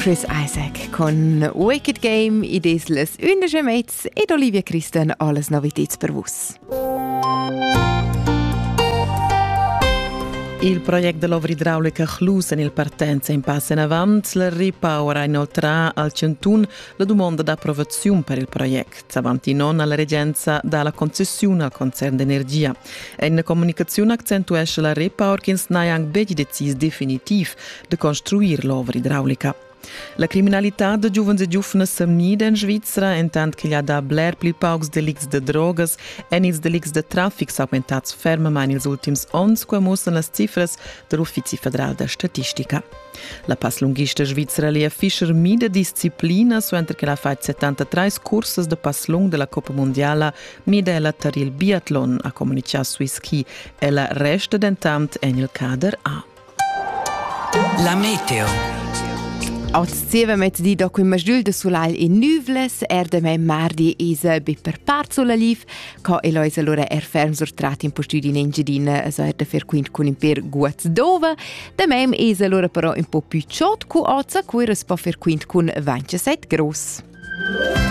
Chris Isaak con Wicked Game, idees les 11 Metz ed Olivia Christen alles novitets per vus. Il progetto dell'opera idraulica Chlus in il partenza in passo in avanti, la Repower ha inoltre al Centun la domanda d'approvazione per il progetto, avanti non alla reggenza dalla concessione al concern d'energia. E in comunicazione accentuesce la Repower che non ha anche deciso definitiv di costruire l'opera idraulica. La criminalità de giovens e giovnes semnida in Svizzera, intant che gli ha da bler pli paucs delicts de drogas e ils delicts de traffic aumentats fermament ils ultims ons, qua mostran las cifras dell'Uffizi Federal de Statistica. La passlunghista svizzera Lea Fischer mida disciplina, suenter che la fait 73 curses de passlung della Coppa Mondiala, mida ella tar il biathlon a comunicar sui ski e la resta dentant en il cader A. La meteo. Als 7 mezz'dì dopo in masdul de solal e nuvles, de mardi isa be per part sulla liv, co elois allora ferm sortrat in postudi in Engedin, so de fer quint con imper guaz dova, de mem isa allora però un po' più ciot cu ozza, cu eres po fer quint con 27 gros.